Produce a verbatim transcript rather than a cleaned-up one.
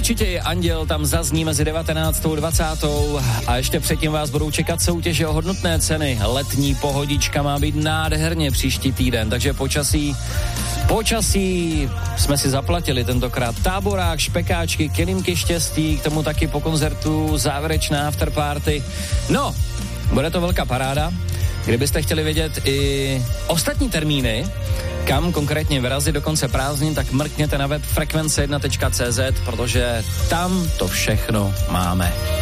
určitě je Anděl, tam zazní mezi devatenáctou a dvacátou a ještě předtím vás budou čekat soutěže o hodnotné ceny. Letní pohodička má být nádherně příští týden, takže počasí, počasí jsme si zaplatili tentokrát. Táborák, špekáčky, kelímky štěstí, k tomu taky po koncertu závěrečná afterparty. No, bude to velká paráda. Kdybyste chtěli vědět i ostatní termíny, kam konkrétně vyrazit do konce prázdnin, tak mrkněte na web frekvence jedna tečka cé zet, protože tam to všechno máme.